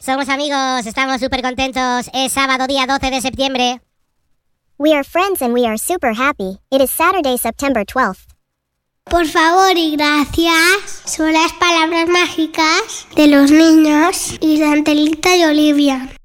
Somos amigos, estamos súper contentos. Es sábado, día 12 de septiembre. We are friends and we are super happy. It is Saturday, September 12th. Por favor y gracias son las palabras mágicas de los niños y de Angelita y Olivia.